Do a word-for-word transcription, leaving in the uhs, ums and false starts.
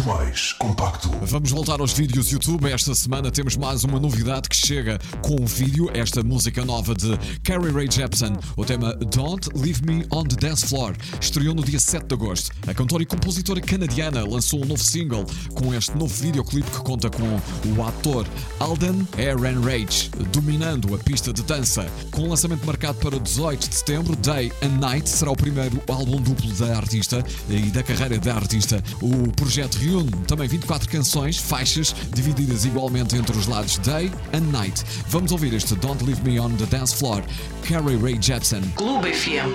muito mais compacto. Vamos voltar aos vídeos YouTube. Esta semana temos mais uma novidade que chega com um vídeo. Esta música nova de Carly Rae Jepsen, o tema Don't Leave Me on the Dance Floor, estreou no dia sete de agosto. A cantora e compositora canadiana lançou um novo single com este novo videoclipe que conta com o ator Alden Ehrenreich dominando a pista de dança. Com o lançamento marcado para dezoito de setembro, Day and Night será o primeiro álbum duplo da artista e da carreira da artista. O projeto reúne também vinte e quatro canções, faixas divididas igualmente entre os lados Day and Night. Vamos ouvir este Don't Leave Me on the Dance Floor, Carly Rae Jepsen. Clube F M.